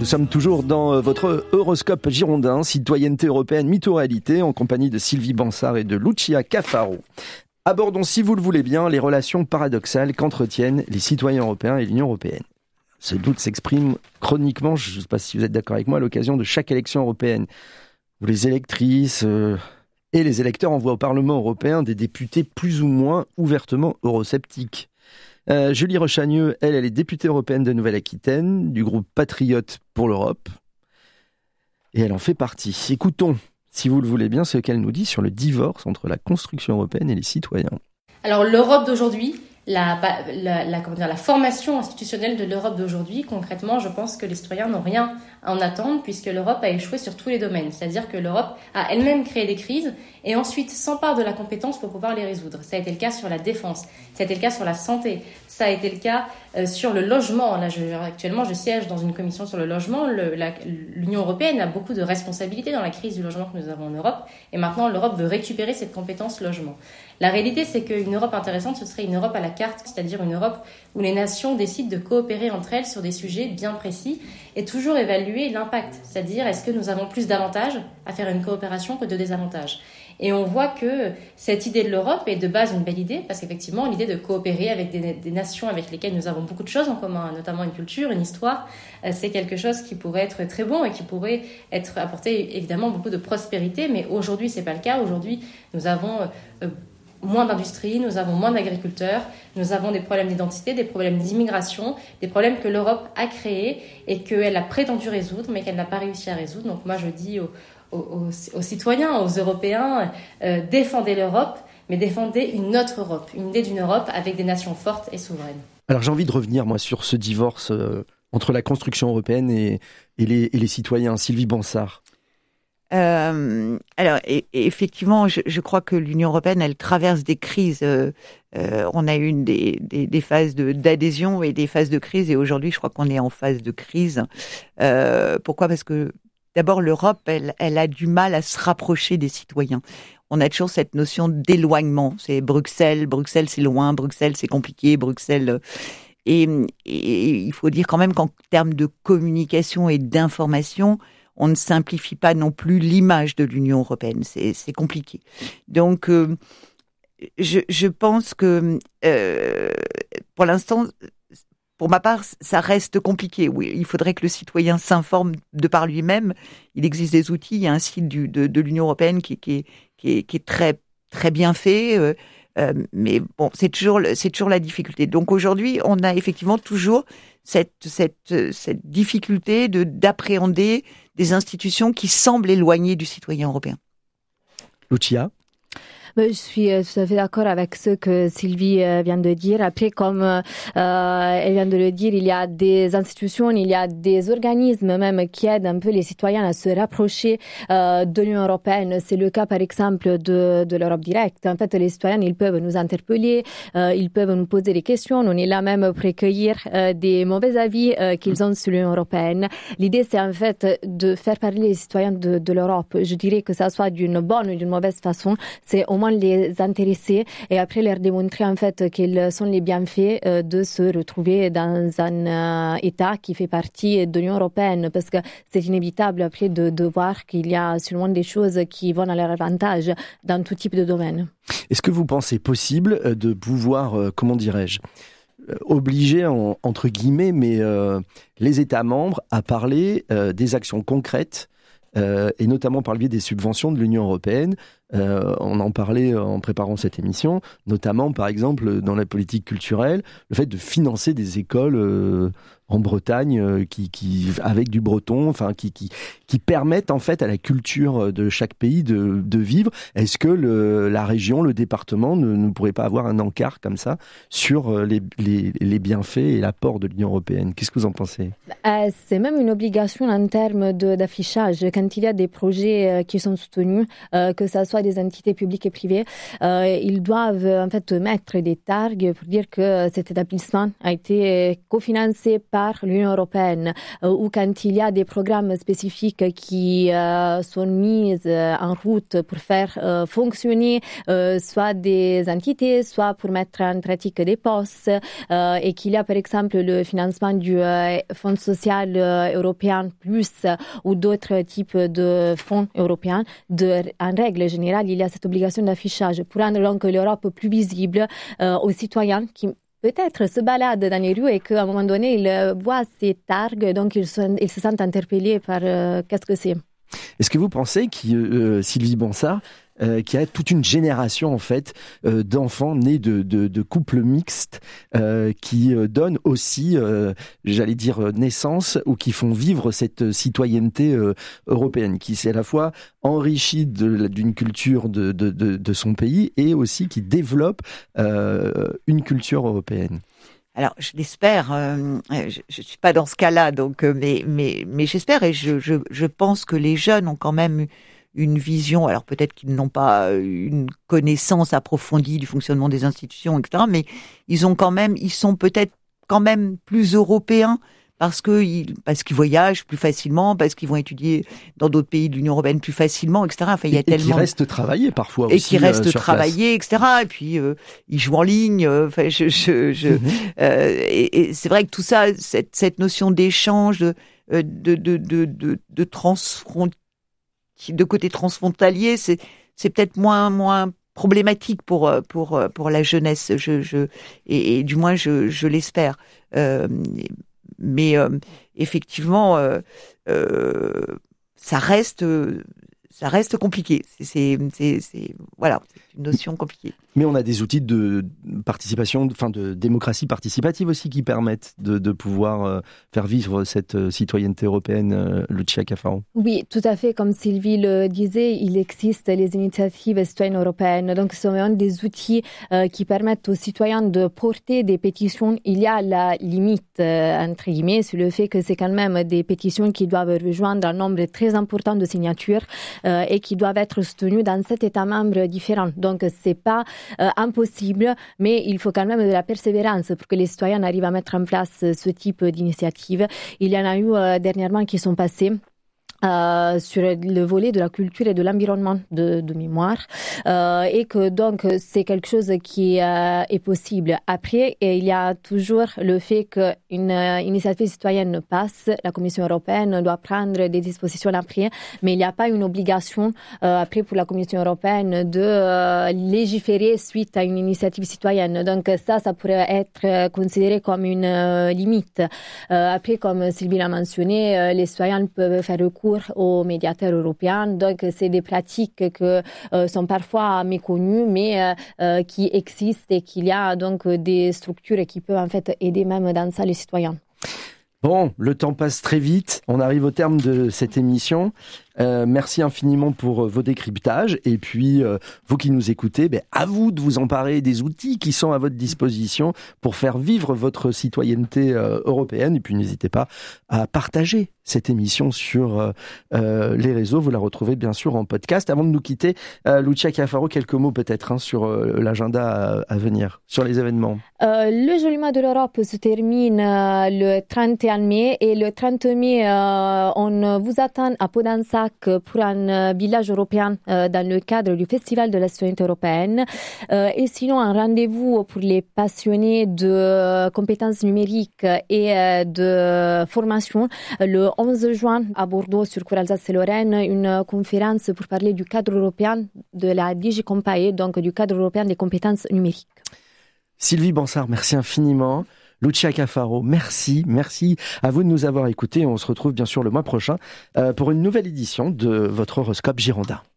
Nous sommes toujours dans votre horoscope girondin, citoyenneté européenne, mytho-réalité, en compagnie de Sylvie Bansard et de Lucia Cafaro. Abordons, si vous le voulez bien, les relations paradoxales qu'entretiennent les citoyens européens et l'Union européenne. Ce doute s'exprime chroniquement, je ne sais pas si vous êtes d'accord avec moi, à l'occasion de chaque élection européenne, où les électrices et les électeurs envoient au Parlement européen des députés plus ou moins ouvertement eurosceptiques. Julie Rochagneux, elle est députée européenne de Nouvelle-Aquitaine, du groupe Patriotes pour l'Europe, et elle en fait partie. Écoutons, si vous le voulez bien, ce qu'elle nous dit sur le divorce entre la construction européenne et les citoyens. Alors l'Europe d'aujourd'hui, la formation institutionnelle de l'Europe d'aujourd'hui, concrètement, je pense que les citoyens n'ont rien à en attendre puisque l'Europe a échoué sur tous les domaines. C'est-à-dire que l'Europe a elle-même créé des crises et ensuite s'empare de la compétence pour pouvoir les résoudre. Ça a été le cas sur la défense, ça a été le cas sur la santé, ça a été le cas sur le logement. Là, actuellement, je siège dans une commission sur le logement. L'Union européenne a beaucoup de responsabilités dans la crise du logement que nous avons en Europe et maintenant l'Europe veut récupérer cette compétence logement. La réalité, c'est qu'une Europe intéressante, ce serait une Europe à la carte, c'est-à-dire une Europe où les nations décident de coopérer entre elles sur des sujets bien précis et toujours évaluer l'impact, c'est-à-dire est-ce que nous avons plus d'avantages à faire une coopération que de désavantages. Et on voit que cette idée de l'Europe est de base une belle idée, parce qu'effectivement, l'idée de coopérer avec des nations avec lesquelles nous avons beaucoup de choses en commun, notamment une culture, une histoire, c'est quelque chose qui pourrait être très bon et qui pourrait apporter évidemment beaucoup de prospérité, mais aujourd'hui, c'est pas le cas. Aujourd'hui, nous avons moins d'industrie, nous avons moins d'agriculteurs, nous avons des problèmes d'identité, des problèmes d'immigration, des problèmes que l'Europe a créés et qu'elle a prétendu résoudre, mais qu'elle n'a pas réussi à résoudre. Donc moi, je dis aux citoyens, aux Européens, défendez l'Europe, mais défendez une autre Europe, une idée d'une Europe avec des nations fortes et souveraines. Alors j'ai envie de revenir, moi, sur ce divorce entre la construction européenne et les citoyens. Sylvie Bansard. Alors, effectivement, je crois que l'Union européenne, elle traverse des crises. On a eu des phases d'adhésion et des phases de crise, et aujourd'hui, je crois qu'on est en phase de crise. Pourquoi ? Parce que d'abord, l'Europe, elle a du mal à se rapprocher des citoyens. On a toujours cette notion d'éloignement. C'est Bruxelles, c'est loin, Bruxelles, c'est compliqué, Bruxelles. Et il faut dire quand même qu'en termes de communication et d'information, on ne simplifie pas non plus l'image de l'Union européenne. C'est compliqué. Donc, je pense que pour l'instant, pour ma part, ça reste compliqué. Oui, il faudrait que le citoyen s'informe de par lui-même. Il existe des outils. Il y a un site de l'Union européenne qui est très, très bien fait. Mais bon, c'est toujours la difficulté. Donc aujourd'hui, on a effectivement toujours cette difficulté d'appréhender des institutions qui semblent éloignées du citoyen européen. Lucia ? Je suis tout à fait d'accord avec ce que Sylvie vient de dire. Après, comme elle vient de le dire, il y a des institutions, il y a des organismes même qui aident un peu les citoyens à se rapprocher de l'Union européenne. C'est le cas, par exemple, de l'Europe directe. En fait, les citoyens, ils peuvent nous interpeller, ils peuvent nous poser des questions. On est là même pour recueillir des mauvais avis qu'ils ont sur l'Union européenne. L'idée, c'est en fait de faire parler les citoyens de l'Europe. Je dirais que ça soit d'une bonne ou d'une mauvaise façon, c'est au moins les intéresser et après leur démontrer en fait quels sont les bienfaits de se retrouver dans un État qui fait partie de l'Union européenne, parce que c'est inévitable après de voir qu'il y a sûrement des choses qui vont à leur avantage dans tout type de domaine. Est-ce que vous pensez possible de pouvoir, obliger, entre guillemets, mais les États membres à parler des actions concrètes et notamment par le biais des subventions de l'Union européenne. On en parlait en préparant cette émission, notamment par exemple dans la politique culturelle, le fait de financer des écoles en Bretagne qui avec du breton, enfin qui permettent en fait à la culture de chaque pays de vivre. Est-ce que la région, le département ne pourrait pas avoir un encart comme ça sur les bienfaits et l'apport de l'Union européenne ? Qu'est-ce que vous en pensez ? C'est même une obligation en termes d'affichage. Quand il y a des projets qui sont soutenus, que ça soit des entités publiques et privées, ils doivent en fait mettre des tags pour dire que cet établissement a été cofinancé par l'Union européenne, ou quand il y a des programmes spécifiques qui sont mis en route pour faire fonctionner soit des entités, soit pour mettre en pratique des postes, et qu'il y a par exemple le financement du Fonds social européen plus ou d'autres types de fonds européens, en règle générale, il y a cette obligation d'affichage pour rendre donc l'Europe plus visible aux citoyens qui peut-être se baladent dans les rues et qu'à un moment donné, ils voient ces tags, donc ils se sentent interpellés par qu'est-ce que c'est. Est-ce que vous pensez que Sylvie Bansard, qu'il y a toute une génération en fait d'enfants nés de couples mixtes qui donnent aussi, j'allais dire, naissance ou qui font vivre cette citoyenneté européenne, qui s'est à la fois enrichie d'une culture de son pays et aussi qui développe une culture européenne? Alors, je l'espère. Je suis pas dans ce cas-là, donc, mais j'espère, et je pense que les jeunes ont quand même une vision. Alors peut-être qu'ils n'ont pas une connaissance approfondie du fonctionnement des institutions, etc. Mais ils sont peut-être quand même plus européens parce qu'ils voyagent plus facilement, parce qu'ils vont étudier dans d'autres pays de l'Union européenne plus facilement, etc. Enfin, il y a tellement. Qui restent travailler parfois aussi. Et qui restent travailler, etc. Et puis ils jouent en ligne. Enfin, et c'est vrai que tout ça, cette notion d'échange, de côté transfrontalier, c'est peut-être moins problématique pour la jeunesse. Et du moins je l'espère. Mais effectivement, ça reste compliqué. C'est voilà, c'est une notion compliquée. Mais on a des outils de participation, enfin de démocratie participative aussi qui permettent de pouvoir faire vivre cette citoyenneté européenne, Lucia Cafaro. Oui, tout à fait. Comme Sylvie le disait, il existe les initiatives citoyennes européennes. Donc, ce sont vraiment des outils qui permettent aux citoyens de porter des pétitions. Il y a la limite, entre guillemets, sur le fait que c'est quand même des pétitions qui doivent rejoindre un nombre très important de signatures et qui doivent être soutenues dans 7 États membres différents. Donc, c'est pas impossible, mais il faut quand même de la persévérance pour que les citoyens arrivent à mettre en place ce type d'initiative. Il y en a eu dernièrement qui sont passées sur le volet de la culture et de l'environnement de mémoire, et que donc c'est quelque chose qui est possible. Après, il y a toujours le fait qu'une initiative citoyenne passe, la Commission européenne doit prendre des dispositions après, mais il n'y a pas une obligation après pour la Commission européenne de légiférer suite à une initiative citoyenne. Donc ça pourrait être considéré comme une limite. Après, comme Sylvie l'a mentionné, les citoyens peuvent faire recours aux médiateurs européens. Donc, c'est des pratiques que sont parfois méconnues, mais qui existent et qu'il y a donc des structures qui peuvent en fait aider même dans ça les citoyens. Bon, le temps passe très vite. On arrive au terme de cette émission. Merci infiniment pour vos décryptages. Et puis, vous qui nous écoutez, à vous de vous emparer des outils qui sont à votre disposition pour faire vivre votre citoyenneté européenne. Et puis, n'hésitez pas à partager cette émission sur les réseaux. Vous la retrouvez bien sûr en podcast. Avant de nous quitter, Lucia Cafaro, quelques mots peut-être sur l'agenda à venir, sur les événements. Le Joli mois de l'Europe se termine le 31 mai. Et le 30 mai, on vous attend à Podensac pour un village européen dans le cadre du Festival de la citoyenneté européenne. Et sinon, un rendez-vous pour les passionnés de compétences numériques et de formation le 11 juin à Bordeaux sur Cour Alsace-Lorraine, une conférence pour parler du cadre européen de la DigiCompae, donc du cadre européen des compétences numériques. Sylvie Bansard, merci infiniment. Lucia Cafaro, merci à vous de nous avoir écoutés. On se retrouve bien sûr le mois prochain pour une nouvelle édition de votre horoscope Girondin.